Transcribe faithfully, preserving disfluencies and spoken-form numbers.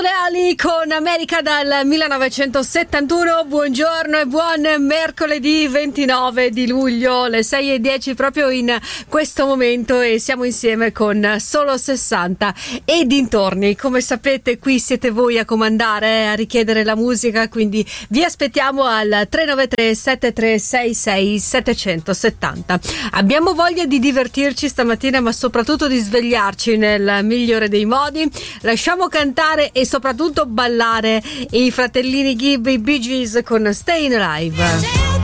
Le ali con America dal millenovecentosettantuno. Buongiorno e buon mercoledì ventinove di luglio, le sei e dieci proprio in questo momento, e siamo insieme con Solo sessanta e dintorni. Come sapete, qui siete voi a comandare, eh, a richiedere la musica, quindi vi aspettiamo al tre nove tre sette tre sei sei sette sette zero. Abbiamo voglia di divertirci stamattina, ma soprattutto di svegliarci nel migliore dei modi. Lasciamo cantare e soprattutto ballare i fratellini Gibb, i Bee Gees con Staying Alive.